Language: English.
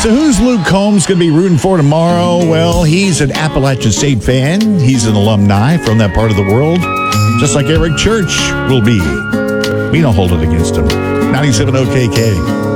So who's Luke Combs going to be rooting for tomorrow? Well, he's an Appalachian State fan. He's an alumni from that part of the world, just like Eric Church will be. We don't hold it against him. 97 OKK.